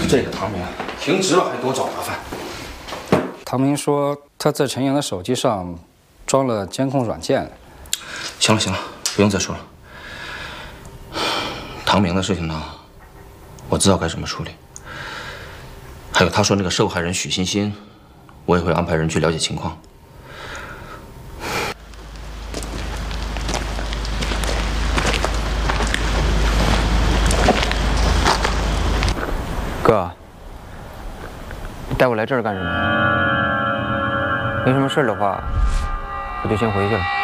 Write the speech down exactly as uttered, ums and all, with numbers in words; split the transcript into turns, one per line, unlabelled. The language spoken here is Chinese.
这个唐明停职了还多找麻烦。
唐明说他在陈阳的手机上装了监控软件。
行了行了，不用再说了。唐明的事情呢，我知道该怎么处理。还有他说那个受害人许欣欣，我也会安排人去了解情况。
哥，你带我来这儿干什么呀？没什么事的话，我就先回去了。